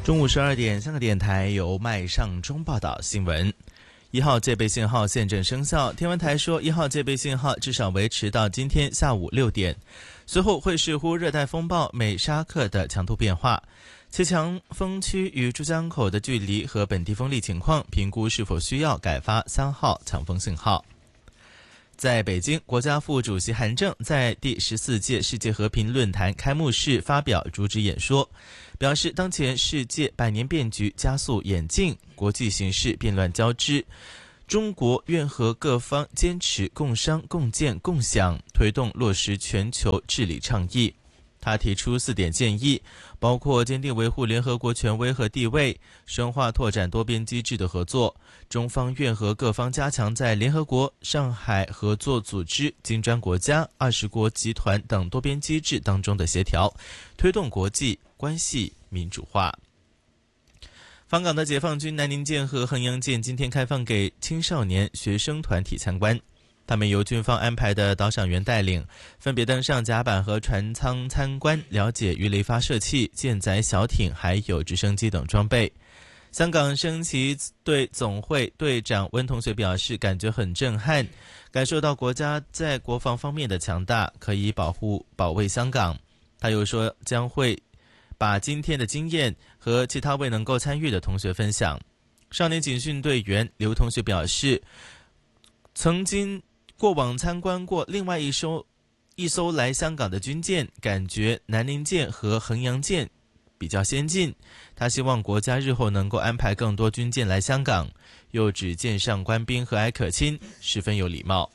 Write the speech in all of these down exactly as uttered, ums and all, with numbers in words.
中午十二点，香港电台由麦尚中报道新闻。一号戒备信号现正生效，天文台说一号戒备信号至少维持到今天下午六点，随后会视乎热带风暴美沙克的强度变化，其强风区与珠江口的距离和本地风力情况，评估是否需要改发三号强风信号。在北京，国家副主席韩正在第十四届世界和平论坛开幕式发表主旨演说，表示当前世界百年变局加速演进，国际形势变乱交织，中国愿和各方坚持共商共建共享，推动落实全球治理倡议。他提出四点建议，包括坚定维护联合国权威和地位，深化拓展多边机制的合作。中方愿和各方加强在联合国、上海合作组织、金砖国家、二十国集团等多边机制当中的协调，推动国际关系民主化。访港的解放军南宁舰和衡阳舰今天开放给青少年学生团体参观。他们由军方安排的导赏员带领，分别登上甲板和船舱参观，了解鱼雷发射器、舰载小艇还有直升机等装备。香港升旗队总会队长温同学表示，感觉很震撼，感受到国家在国防方面的强大，可以保护保卫香港。他又说，将会把今天的经验和其他未能够参与的同学分享。少年警训队员刘同学表示，曾经过往参观过另外一艘一艘来香港的军舰，感觉南宁舰和衡阳舰比较先进。他希望国家日后能够安排更多军舰来香港，又指舰上官兵和蔼可亲，十分有礼貌。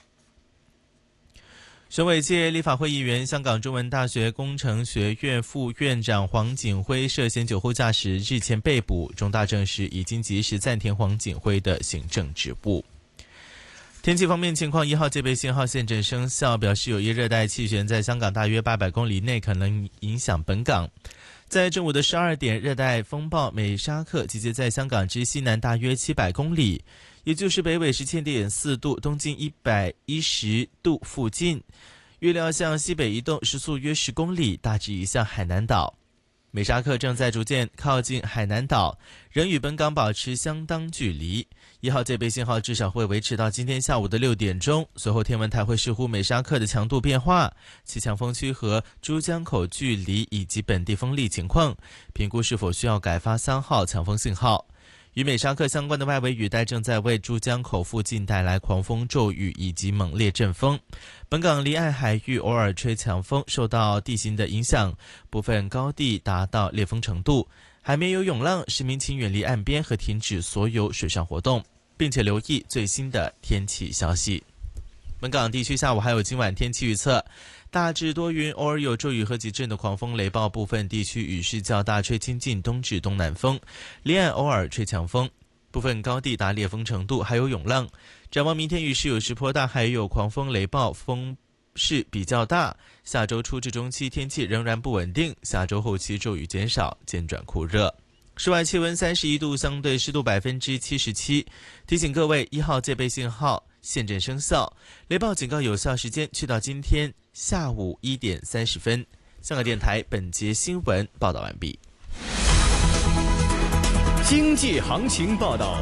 选委界立法会议员、香港中文大学工程学院副院长黄锦辉涉嫌酒后驾驶日前被捕，中大证实已经及时暂停黄锦辉的行政职务。天气方面情况，一号戒备信号现正生效，表示有一热带气旋在香港大约八百公里内可能影响本港。在正午的十二点，热带风暴美沙克集结在香港之西南大约七百公里，也就是北纬十七点四度、东经一百一十度附近，预料向西北移动，时速约十公里，大致移向海南岛。美沙克正在逐渐靠近海南岛，仍与本港保持相当距离。一号戒备信号至少会维持到今天下午的六点钟，随后天文台会视乎美沙克的强度变化、其强风区和珠江口距离以及本地风力情况，评估是否需要改发三号强风信号。与美沙克相关的外围雨带正在为珠江口附近带来狂风骤雨以及猛烈阵风，本港离岸海域偶尔吹强风，受到地形的影响，部分高地达到烈风程度，海面有涌浪，市民请远离岸边和停止所有水上活动，并且留意最新的天气消息。本港地区下午还有今晚天气预测，大致多云，偶尔有骤雨和几阵的狂风雷暴，部分地区雨势较大，吹清劲东至东南风，离岸偶尔吹强风，部分高地达烈风程度，还有涌浪。展望明天雨势有时颇大，还有狂风雷暴，风势比较大。下周初至中期天气仍然不稳定，下周后期骤雨减少，渐转酷热。室外气温三十一度，相对湿度百分之七十七。提醒各位，一号戒备信号现正生效，雷暴警告有效时间去到今天下午一点三十分。香港电台本节新闻报道完毕。 经济行情报道。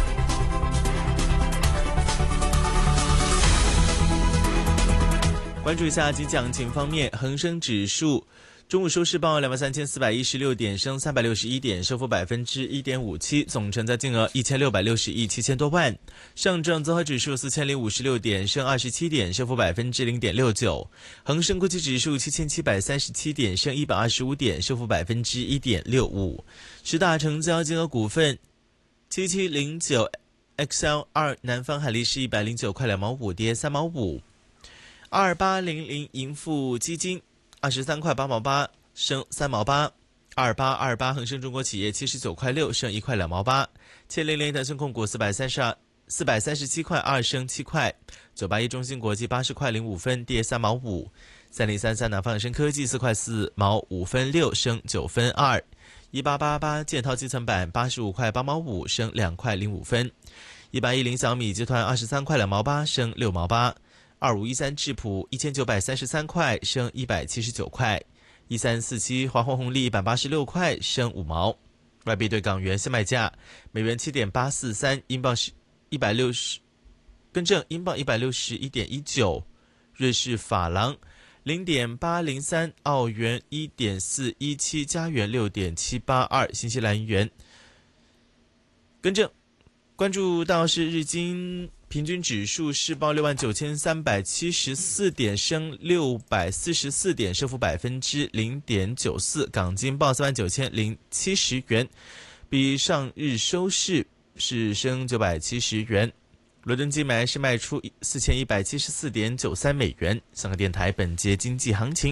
关注一下经济行情方面，恒生指数中午收市报两万三千四百一十六点，升三百六十一点，升幅百分之一点五七，总成交金额一千六百六十亿七千多万。上证综合指数四千零五十六点，升二十七点，升幅百分之零点六九。恒生国际指数七千七百三十七点，升一百二十五点，升幅百分之一点六五。十大成交金额股份：七七零九 X L 二，南方海力士一百零九块两毛五，跌三毛五。二八零零盈富基金二十三块八毛八，升三毛八。二八二八恒生中国企业七十九块六，升一块两毛八。七零零腾讯控股四百三十二四百三十七块二，升七块。九八一中芯国际八十块零五分，跌三毛五。三零三三南方恒生科技四块四毛五分六，升九分二。一八八八建滔基层板八十五块八毛五，升两块零五分。一八一零小米集团二十三块两毛八，升六毛八。二五一三智普一千九百三十三块，升一百七十九块。一三四七华虹红利一百八十六块，升五毛。 外币对港元现卖价：美元七点八四三，英镑是一百六十，更正，英镑一百六十一点一九，瑞士法郎零点八零三，澳元一点四一七，加元六点七八二，新西兰元。更正，关注到是日经平均指数是报六万九千三百七十四点，升六百四十四点，升幅百分之零点九四。港金报三万九千零七十元，比上日收市是升九百七十元。伦敦金买是卖出四千一百七十四点九三美元。香港电台本节经济行情